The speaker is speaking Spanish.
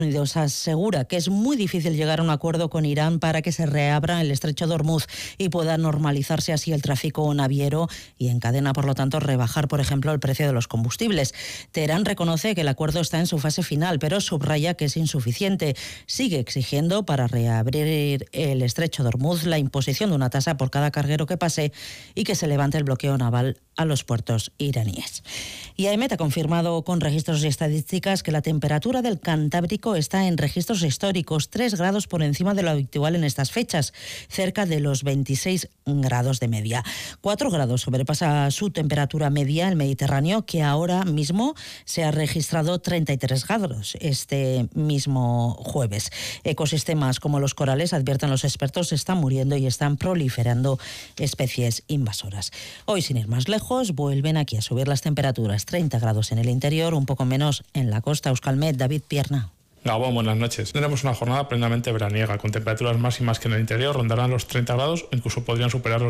Unidos asegura que es muy difícil llegar a un acuerdo con Irán para que se reabra el estrecho de Hormuz y pueda normalizarse así el tráfico naviero y encadena, por lo tanto, rebajar, por ejemplo, el precio de los combustibles. Teherán reconoce que el acuerdo está en su fase final, pero subraya que es insuficiente. Sigue exigiendo para reabrir el estrecho de Hormuz la imposición de una tasa por cada carguero que pase y que se levante el bloqueo naval a los puertos iraníes. Y AEMET ha confirmado con registros y estadísticas que la temperatura del Cantábrico está en registros históricos, 3 grados por encima de lo habitual en estas fechas, cerca de los 26 grados de media. 4 grados sobrepasa su temperatura media el Mediterráneo, que ahora mismo se ha registrado 33 grados este mismo jueves. Ecosistemas como los corales, advierten los expertos, están muriendo y están proliferando especies invasoras. Hoy, sin ir más lejos, vuelven aquí a subir las temperaturas. 30 grados en el interior, un poco menos en la costa. Euskalmet, David Pierna. Gabón, buenas noches. Tendremos una jornada plenamente veraniega, con temperaturas máximas que en el interior rondarán los 30 grados o incluso podrían superar los